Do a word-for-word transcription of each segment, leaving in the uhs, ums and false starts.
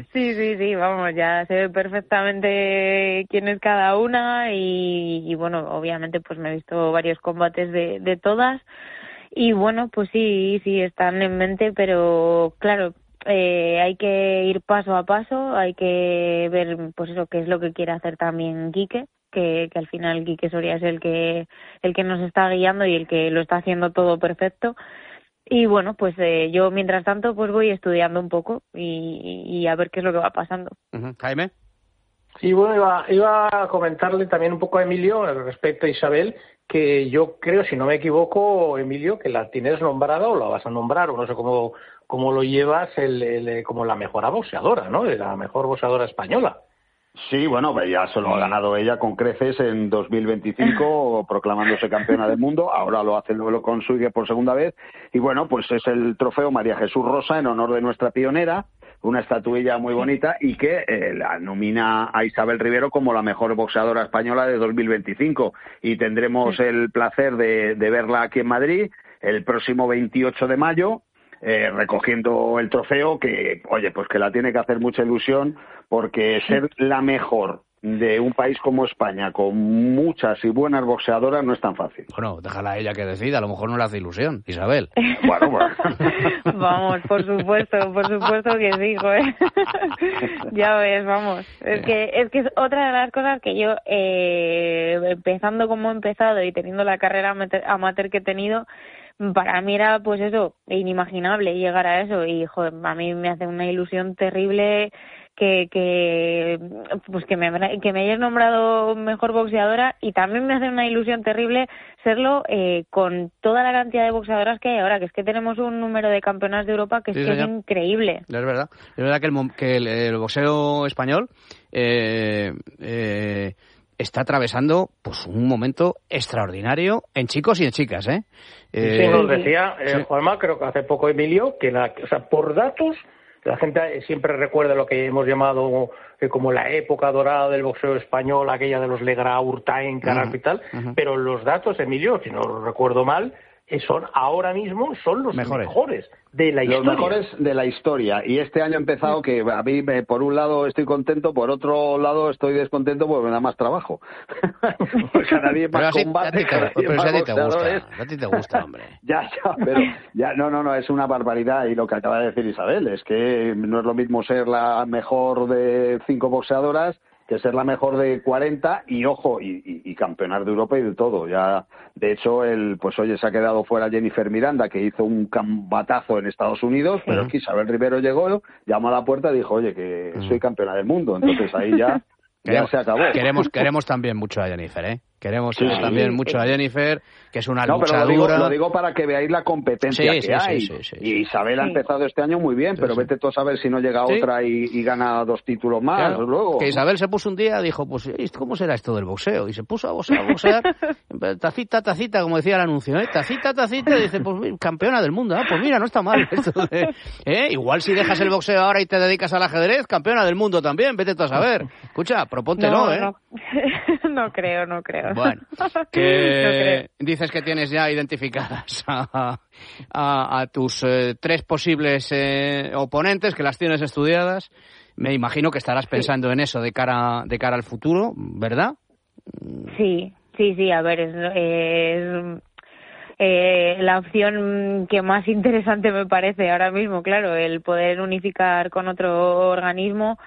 Sí, sí, sí, vamos, ya se ve perfectamente quién es cada una y, y bueno, obviamente pues me he visto varios combates de, de todas y bueno, pues sí, sí están en mente, pero claro, eh, hay que ir paso a paso, hay que ver pues eso, qué es lo que quiere hacer también Quique, que, que al final Quique Soria es el que, el que nos está guiando y el que lo está haciendo todo perfecto. Y bueno, pues eh, yo mientras tanto pues voy estudiando un poco y, y a ver qué es lo que va pasando. Uh-huh. Jaime. Sí, bueno, iba, iba a comentarle también un poco a Emilio respecto a Isabel, que yo creo, si no me equivoco, Emilio, que la tienes nombrada o la vas a nombrar, o no sé cómo, cómo lo llevas, el, el, como la mejor boxeadora, ¿no? La mejor boxeadora española. Sí, bueno, ya se lo ha ganado ella con creces en dos mil veinticinco, proclamándose campeona del mundo. Ahora lo hace, lo consigue por segunda vez. Y bueno, pues es el trofeo María Jesús Rosa en honor de nuestra pionera, una estatuilla muy bonita y que eh, la nomina a Isabel Rivero como la mejor boxeadora española de dos mil veinticinco. Y tendremos sí. el placer de, de verla aquí en Madrid el próximo veintiocho de mayo. Eh, recogiendo el trofeo que, oye, pues que la tiene que hacer mucha ilusión porque ser la mejor de un país como España con muchas y buenas boxeadoras no es tan fácil. Bueno, déjala a ella que decida, a lo mejor no le hace ilusión, Isabel. Bueno, bueno. Vamos, por supuesto, por supuesto que sí, joder. Ya ves, vamos. Es que es que es otra de las cosas que yo, eh, empezando como he empezado y teniendo la carrera amateur que he tenido, para mí era pues eso, inimaginable llegar a eso y joder, a mí me hace una ilusión terrible que que pues que me que me hayas nombrado mejor boxeadora y también me hace una ilusión terrible serlo eh, con toda la cantidad de boxeadoras que hay ahora, que es que tenemos un número de campeonas de Europa que es, sí, que es increíble. Es verdad, es verdad que el, que el, el boxeo español eh, eh, está atravesando pues un momento extraordinario en chicos y en chicas, ¿eh? eh sí, nos decía eh, sí. Juanma, creo que hace poco Emilio, que la, o sea, por datos, la gente siempre recuerda lo que hemos llamado eh, como la época dorada del boxeo español, aquella de los Legrá, Urtaén, Carrasco uh-huh. y tal, uh-huh. pero los datos, Emilio, si no recuerdo mal, son ahora mismo son los mejores, mejores de la historia. Los mejores de la historia. Y este año ha empezado que a mí, me, por un lado, estoy contento, por otro lado, estoy descontento porque me da más trabajo. Porque cada día más combate, cada día más boxeadores. A ti te gusta, hombre. Ya, ya, pero ya, no, no, no, es una barbaridad. Y lo que acaba de decir Isabel es que no es lo mismo ser la mejor de cinco boxeadoras que ser la mejor de cuarenta y ojo y, y, y campeonar de Europa y de todo. Ya, de hecho, el pues oye, se ha quedado fuera Jennifer Miranda, que hizo un combatazo en Estados Unidos, pero uh-huh. es que Isabel Rivero llegó, llamó a la puerta y dijo, oye, que uh-huh. soy campeona del mundo. Entonces ahí ya, ya se acabó. Queremos, queremos también mucho a Jennifer, ¿eh? Queremos sí, también sí, mucho sí. a Jennifer, que es una no, luchadora. Pero lo digo, lo digo para que veáis la competencia sí, que sí, hay. Sí, sí, sí, y Isabel sí. ha empezado este año muy bien, sí, pero sí. vete tú a saber si no llega sí. otra y, y gana dos títulos más claro, luego. Que Isabel se puso un día, dijo, pues, ¿cómo será esto del boxeo? Y se puso a boxear, a boxear tacita, tacita, como decía el anuncio, ¿eh? Tacita, tacita, y dice, pues campeona del mundo, ¿eh? Pues mira, no está mal esto de, ¿eh? Igual si dejas el boxeo ahora y te dedicas al ajedrez, campeona del mundo también, vete tú a saber. Escucha, propóntelo, no, ¿eh? No. no creo, no creo. Bueno. Que no dices que tienes ya identificadas a, a, a tus eh, tres posibles eh, oponentes, que las tienes estudiadas. Me imagino que estarás pensando sí. en eso de cara de cara al futuro, ¿verdad? Sí, sí, sí. A ver, es, es eh, la opción que más interesante me parece ahora mismo, claro, el poder unificar con otro organismo.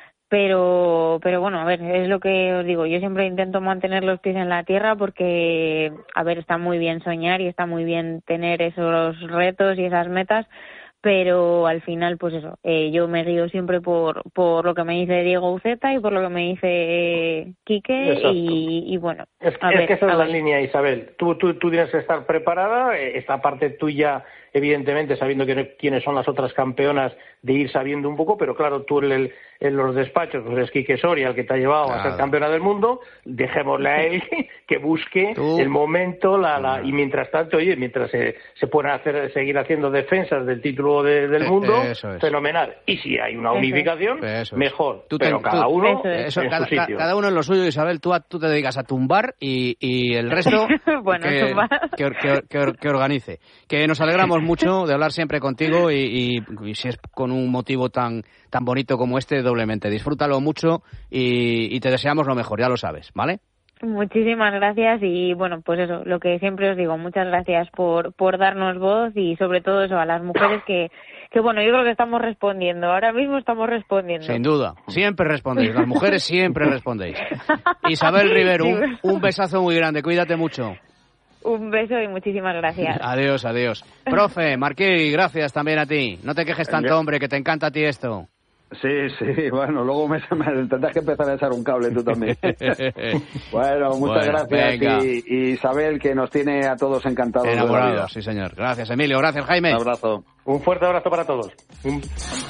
Pero, pero bueno, a ver, es lo que os digo, yo siempre intento mantener los pies en la tierra porque, a ver, está muy bien soñar y está muy bien tener esos retos y esas metas, pero al final, pues eso, eh, yo me guío siempre por por lo que me dice Diego Uceta y por lo que me dice eh, Quique y, y bueno. Es, a es ver, que esa a es la ver. línea, Isabel. Tú, tú, tú tienes que estar preparada, esta parte tuya, evidentemente, sabiendo que, quiénes son las otras campeonas, de ir sabiendo un poco, pero claro, tú en, el, en los despachos, pues es Quique Soria el que te ha llevado claro. a ser campeona del mundo, dejémosle a él que busque ¿Tú? el momento, la, la y mientras tanto, oye, mientras se, se pueden hacer, seguir haciendo defensas del título de, del mundo, eso es. fenomenal. Y si hay una unificación, eso mejor. Tú pero te, cada tú, uno eso, en cada, su sitio. Cada uno en lo suyo, Isabel, tú, tú te dedicas a tumbar y, y el resto bueno, que, que, que, que, que organice. Que nos alegramos alegramos mucho de hablar siempre contigo y, y, y si es con un motivo tan tan bonito como este, doblemente. Disfrútalo mucho y, y te deseamos lo mejor, ya lo sabes, ¿vale? Muchísimas gracias y bueno, pues eso, lo que siempre os digo, muchas gracias por por darnos voz y sobre todo eso a las mujeres que que bueno, yo creo que estamos respondiendo, ahora mismo estamos respondiendo. Sin duda, siempre respondéis, las mujeres siempre respondéis. Isabel Rivero, un, un besazo muy grande, cuídate mucho. Un beso y muchísimas gracias. Adiós, adiós. Profe, Marquí, gracias también a ti. No te quejes tanto, hombre, que te encanta a ti esto. Sí, sí, bueno, luego me, me tendrás que empezar a echar un cable tú también. Bueno, muchas bueno, gracias y, y Isabel, que nos tiene a todos encantados. Enamorados, sí señor. Gracias, Emilio, gracias, Jaime. Un abrazo. Un fuerte abrazo para todos. Un...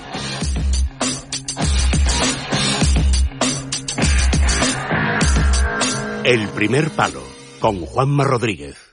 El primer palo, con Juanma Rodríguez.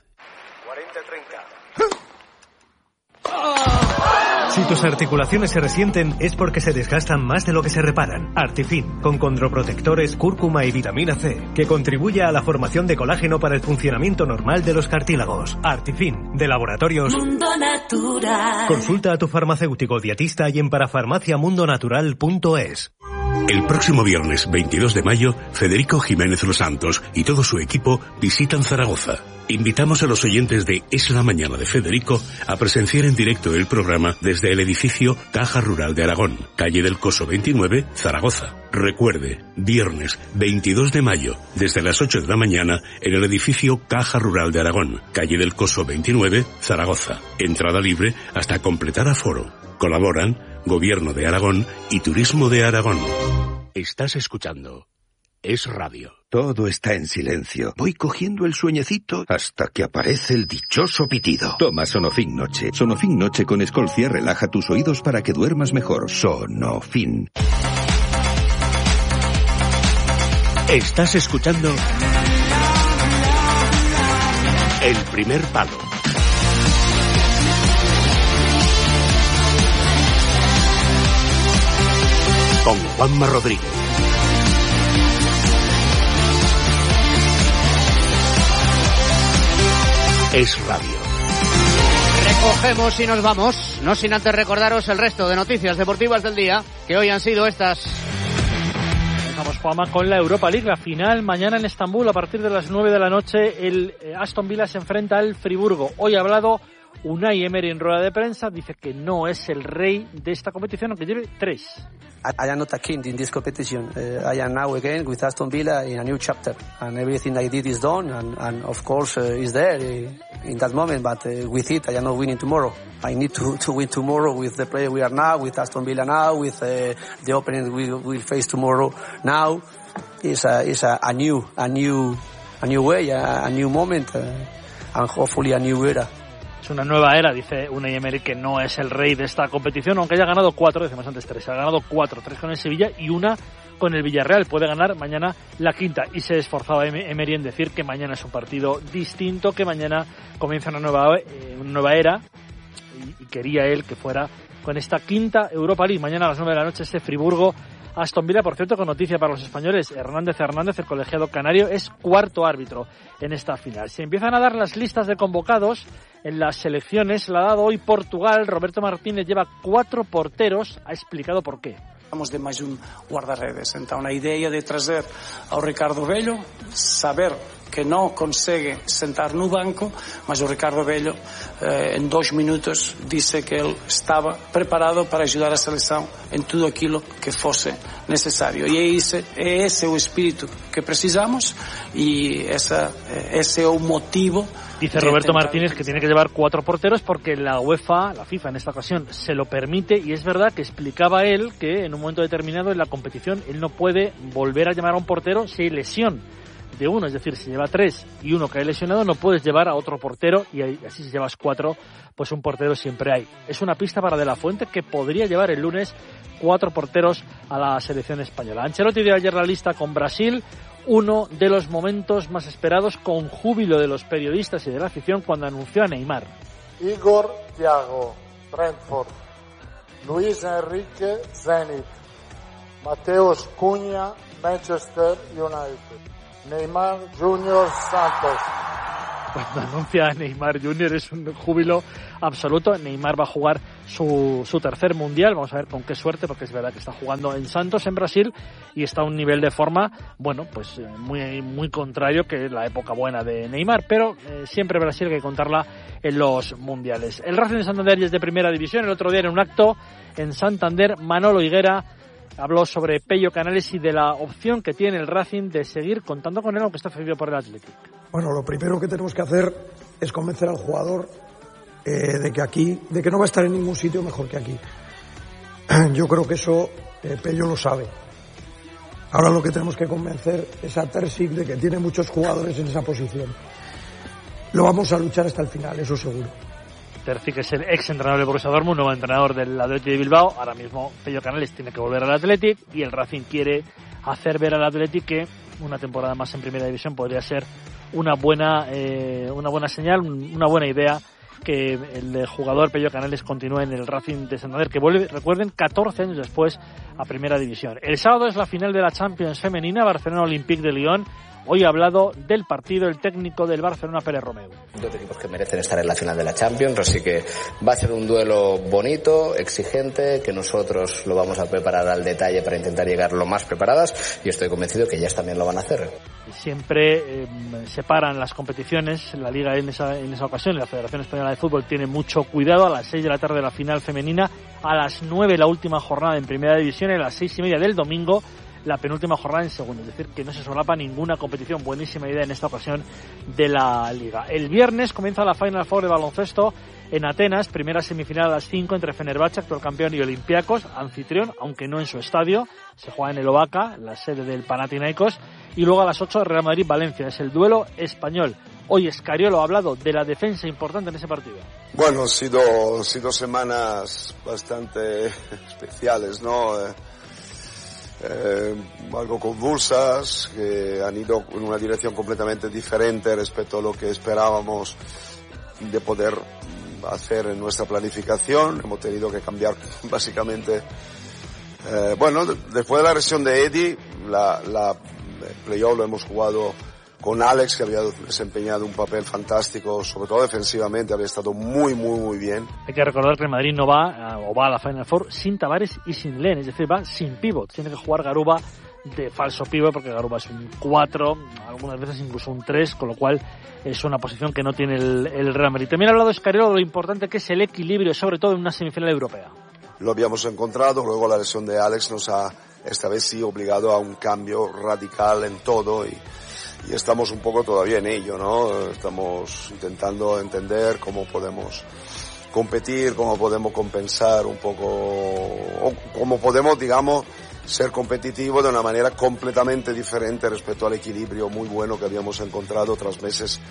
Si tus articulaciones se resienten es porque se desgastan más de lo que se reparan. Artifin, con condroprotectores, cúrcuma y vitamina C, que contribuye a la formación de colágeno para el funcionamiento normal de los cartílagos. Artifin, de Laboratorios Mundo Natural. Consulta a tu farmacéutico dietista y en parafarmaciamundonatural punto es. El próximo viernes veintidós de mayo, Federico Jiménez Los Santos y todo su equipo visitan Zaragoza. Invitamos a los oyentes de Es la Mañana de Federico a presenciar en directo el programa desde el edificio Caja Rural de Aragón, calle del Coso veintinueve, Zaragoza. Recuerde, viernes veintidós de mayo, desde las ocho de la mañana, en el edificio Caja Rural de Aragón, calle del Coso veintinueve, Zaragoza. Entrada libre hasta completar aforo. Colaboran Gobierno de Aragón y Turismo de Aragón. Estás escuchando Es Radio. Todo está en silencio. Voy cogiendo el sueñecito hasta que aparece el dichoso pitido. Toma Sonofin Noche. Sonofin Noche con Escolcia relaja tus oídos para que duermas mejor. Sonofin. Estás escuchando El primer palo. Con Juanma Rodríguez. Es Radio. Recogemos y nos vamos, no sin antes recordaros el resto de noticias deportivas del día, que hoy han sido estas. Empezamos, Juanma, con la Europa League, la final mañana en Estambul a partir de las nueve de la noche. El Aston Villa se enfrenta al Friburgo. Hoy ha hablado Unai Emery en rueda de prensa, dice que no es el rey de esta competición, aunque lleve tres. I am not a king in this competition. Uh, I am now again with Aston Villa in a new chapter, and everything I did is done, and, and of course uh, is there uh, in that moment. But uh, with it, I am not winning tomorrow. I need to, to win tomorrow with the player we are now, with Aston Villa now, with uh, the opponent we will face tomorrow. Now is a is a, a new a new a new way, a, a new moment, uh, and hopefully a new era. Una nueva era, dice Unai Emery, que no es el rey de esta competición, aunque haya ganado cuatro, decimos antes tres, ha ganado cuatro, tres con el Sevilla y una con el Villarreal, puede ganar mañana la quinta, y se esforzaba Emery en decir que mañana es un partido distinto, que mañana comienza una nueva, eh, una nueva era, y, y quería él que fuera con esta quinta Europa League, mañana a las nueve de la noche este Friburgo Aston Villa. Por cierto, con noticia para los españoles, Hernández Hernández, el colegiado canario, es cuarto árbitro en esta final. Se empiezan a dar las listas de convocados en las selecciones, la ha dado hoy Portugal. Roberto Martínez lleva cuatro porteros, ha explicado por qué. Vamos de máis un guardarredes, então a ideia de trazer ao Ricardo Vello, saber que non consegue sentar no banco, mas o Ricardo Vello eh, en dois minutos disse que ele estaba preparado para ajudar a seleção en tudo aquilo que fosse necesario, e é ese, é ese o espírito que precisamos, e esa, ese é o motivo. Dice Roberto Martínez que tiene que llevar cuatro porteros porque la UEFA, la FIFA en esta ocasión, se lo permite, y es verdad que explicaba él que en un momento determinado en la competición él no puede volver a llamar a un portero si hay lesión de uno, es decir, si lleva tres y uno cae lesionado no puedes llevar a otro portero, y así si llevas cuatro, pues un portero siempre hay. Es una pista para De La Fuente, que podría llevar el lunes cuatro porteros a la selección española. Ancelotti dio ayer la lista con Brasil, uno de los momentos más esperados, con júbilo de los periodistas y de la afición cuando anunció a Neymar. Igor Thiago, Brentford. Luis Enrique, Zenit. Mateus Cunha, Manchester United. Neymar Junior, Santos. cuando anuncia a Neymar junior es un júbilo absoluto. Neymar va a jugar su, su tercer mundial, vamos a ver con qué suerte, porque es verdad que está jugando en Santos, en Brasil, y está a un nivel de forma, bueno, pues muy, muy contrario que la época buena de Neymar, pero eh, siempre Brasil hay que contarla en los mundiales. El Racing de Santander es de primera división. El otro día en un acto en Santander, Manolo Higuera habló sobre Pello Canales y de la opción que tiene el Racing de seguir contando con él, aunque está cedido por el Athletic. Bueno, lo primero que tenemos que hacer es convencer al jugador eh, de que aquí, de que no va a estar en ningún sitio mejor que aquí. Yo creo que eso eh, Pello lo sabe. Ahora lo que tenemos que convencer es a Terzic de que tiene muchos jugadores en esa posición. Lo vamos a luchar hasta el final, eso seguro. Terzic es el ex entrenador del Borussia Dortmund, nuevo entrenador del Athletic de Bilbao. Ahora mismo Pello Canales tiene que volver al Athletic y el Racing quiere hacer ver al Athletic que una temporada más en primera división podría ser una buena eh, una buena señal, una buena idea que el jugador Pello Canales continúe en el Racing de Santander, que vuelve, recuerden, catorce años después a primera división. El sábado es la final de la Champions femenina, Barcelona Olympique de Lyon. Hoy ha hablado del partido el técnico del Barcelona, Pérez Romeu. Dos equipos que merecen estar en la final de la Champions, así que va a ser un duelo bonito, exigente, que nosotros lo vamos a preparar al detalle para intentar llegar lo más preparadas, y estoy convencido que ellas también lo van a hacer. Siempre eh, separan las competiciones, la Liga en esa, en esa ocasión, la Federación Española de Fútbol tiene mucho cuidado. A las seis de la tarde la final femenina, a las nueve la última jornada en Primera División, y a las seis y media del domingo la penúltima jornada en segunda, es decir, que no se solapa ninguna competición. Buenísima idea en esta ocasión de la Liga. El viernes comienza la Final Four de baloncesto en Atenas, primera semifinal a las cinco entre Fenerbahce, actual campeón, y Olympiacos, anfitrión, aunque no en su estadio, se juega en el Ovaca, la sede del Panathinaikos, y luego a las ocho Real Madrid-Valencia, es el duelo español. Hoy Escariolo ha hablado de la defensa importante en ese partido. Bueno, han sido, han sido semanas bastante especiales, ¿no? Eh, eh, algo convulsas, que han ido en una dirección completamente diferente respecto a lo que esperábamos de poder hacer en nuestra planificación. Hemos tenido que cambiar básicamente. Eh, bueno, después de la lesión de Eddie, la, la el playoff lo hemos jugado con Alex, que había desempeñado un papel fantástico, sobre todo defensivamente, había estado muy, muy, muy bien. Hay que recordar que el Madrid no va, o va a la Final Four sin Tavares y sin Len, es decir, va sin pívot. Tiene que jugar Garuba de falso pívot, porque Garuba es un cuatro, algunas veces incluso un tres, con lo cual es una posición que no tiene el, el Real Madrid. También ha hablado Escariolo de lo importante que es el equilibrio, sobre todo en una semifinal europea. Lo habíamos encontrado, luego la lesión de Alex nos ha, esta vez sí, obligado a un cambio radical en todo, y y estamos un poco todavía en ello, ¿no? Estamos intentando entender cómo podemos competir, cómo podemos compensar un poco, o cómo podemos, digamos, ser competitivos de una manera completamente diferente respecto al equilibrio muy bueno que habíamos encontrado tras meses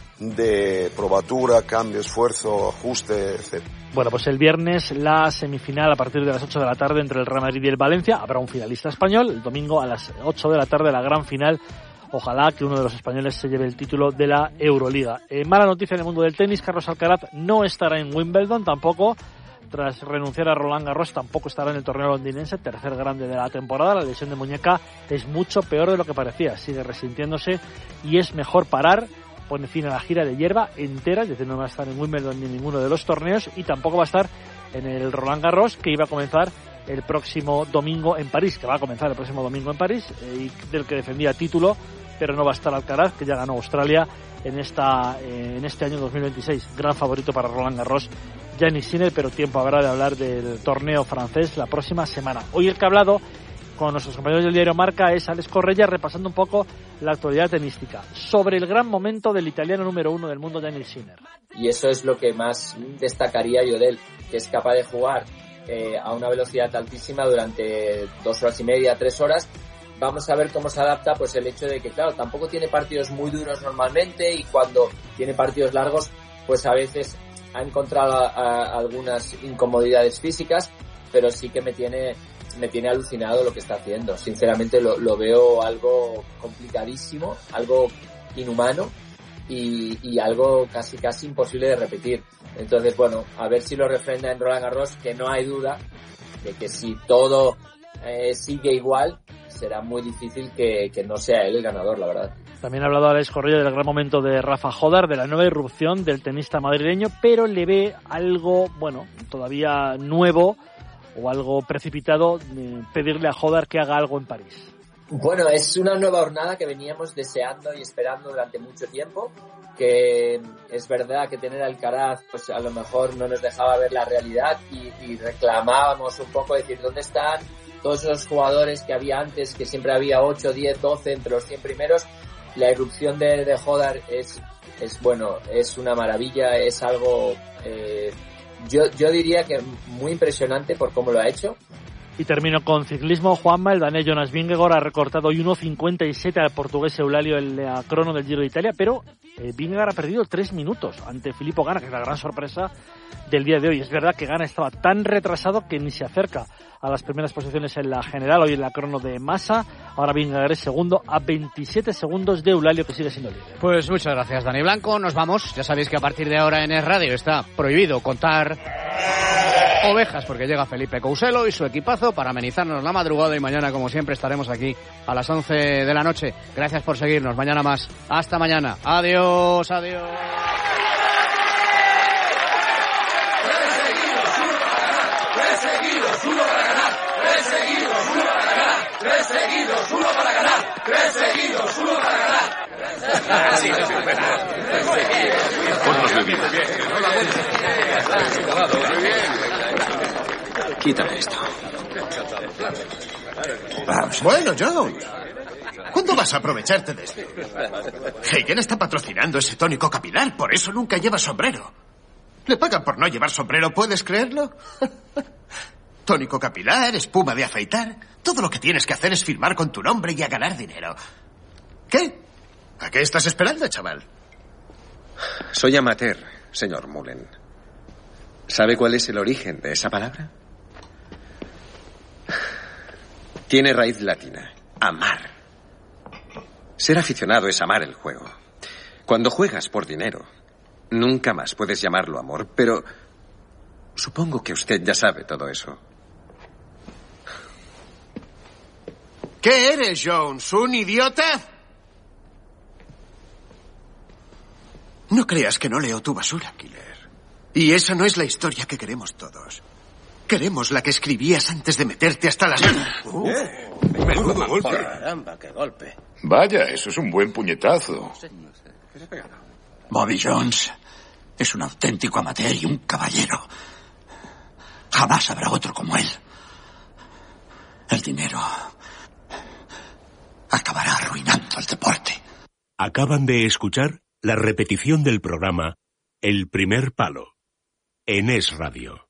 de probatura, cambio, esfuerzo, ajuste, etcétera. Bueno, pues el viernes la semifinal a partir de las ocho de la tarde entre el Real Madrid y el Valencia. Habrá un finalista español. El domingo a las ocho de la tarde la gran final. Ojalá que uno de los españoles se lleve el título de la Euroliga. Eh, mala noticia en el mundo del tenis, Carlos Alcaraz no estará en Wimbledon, tampoco, tras renunciar a Roland Garros, tampoco estará en el torneo londinense, tercer grande de la temporada. La lesión de muñeca es mucho peor de lo que parecía, sigue resintiéndose y es mejor parar. Pone fin a la gira de hierba entera, es decir, no va a estar en Wimbledon ni en ninguno de los torneos, y tampoco va a estar en el Roland Garros, que iba a comenzar el próximo domingo en París, que va a comenzar el próximo domingo en París, eh, y del que defendía título, pero no va a estar Alcaraz, que ya ganó Australia en esta eh, en este año dos mil veintiséis. Gran favorito para Roland Garros, Jannik Sinner, pero tiempo habrá de hablar del torneo francés la próxima semana. Hoy el que ha hablado con nuestros compañeros del diario Marca es Alex Correia, repasando un poco la actualidad tenística, sobre el gran momento del italiano número uno del mundo, Jannik Sinner. Y eso es lo que más destacaría yo de él, que es capaz de jugar eh, a una velocidad altísima durante dos horas y media, tres horas. Vamos a ver cómo se adapta, pues el hecho de que, claro, tampoco tiene partidos muy duros normalmente, y cuando tiene partidos largos, pues a veces ha encontrado a, a, algunas incomodidades físicas, pero sí que me tiene me tiene alucinado lo que está haciendo. Sinceramente lo, lo veo algo complicadísimo, algo inhumano y, y algo casi casi imposible de repetir. Entonces, bueno, a ver si lo refrenda en Roland Garros, que no hay duda de que si todo eh, sigue igual, será muy difícil que, que no sea él el ganador, la verdad. También ha hablado Alex Correa del gran momento de Rafa Jodar, de la nueva irrupción del tenista madrileño, pero le ve algo, bueno, todavía nuevo o algo precipitado, de pedirle a Jodar que haga algo en París. Bueno, es una nueva jornada que veníamos deseando y esperando durante mucho tiempo, que es verdad que tener Alcaraz pues a lo mejor no nos dejaba ver la realidad y, y reclamábamos un poco, decir, ¿dónde están todos esos jugadores que había antes, que siempre había ocho, diez, doce entre los cien primeros? La irrupción de, de Jodar es, es, bueno, es una maravilla, es algo, eh, yo, yo diría que muy impresionante por cómo lo ha hecho. Y termino con ciclismo. Juanma, el danés Jonas Vingegaard ha recortado hoy uno cincuenta y siete al portugués Eulalio en la crono del Giro de Italia, pero eh, Vingegaard ha perdido tres minutos ante Filippo Ganna, que es la gran sorpresa del día de hoy. Es verdad que Ganna estaba tan retrasado que ni se acerca a las primeras posiciones en la general, hoy en la crono de Massa. Ahora Vingegaard es segundo a veintisiete segundos de Eulalio, que sigue siendo líder. Pues muchas gracias, Dani Blanco. Nos vamos. Ya sabéis que a partir de ahora en Es Radio está prohibido contar ovejas, porque llega Felipe Couselo y su equipazo para amenizarnos la madrugada, y mañana, como siempre, estaremos aquí a las once de la noche. Gracias por seguirnos. Mañana más. Hasta mañana. Adiós, adiós. Tres seguidos, uno para ganar. Tres seguidos, uno para ganar. Tres seguidos, uno para ganar. Tres seguidos, uno para ganar. Así no se espera. Ponnos bebidas. Quítame esto. Vamos. Bueno, John, ¿cuándo vas a aprovecharte de esto? Heineken está patrocinando ese tónico capilar, por eso nunca lleva sombrero. Le pagan por no llevar sombrero, ¿puedes creerlo? Tónico capilar, espuma de afeitar. Todo lo que tienes que hacer es firmar con tu nombre y a ganar dinero. ¿Qué? ¿A qué estás esperando, chaval? Soy amateur, señor Mullen. ¿Sabe cuál es el origen de esa palabra? Tiene raíz latina. Amar. Ser aficionado es amar el juego. Cuando juegas por dinero, nunca más puedes llamarlo amor, pero supongo que usted ya sabe todo eso. ¿Qué eres, Jones? ¿Un idiota? No creas que no leo tu basura, Killer. Y esa no es la historia que queremos todos. Queremos la que escribías antes de meterte hasta las... Uh, eh, menudo golpe. Caramba, qué golpe. Vaya, eso es un buen puñetazo. Bobby Jones es un auténtico amateur y un caballero. Jamás habrá otro como él. El dinero acabará arruinando el deporte. Acaban de escuchar la repetición del programa El Primer Palo en Es Radio.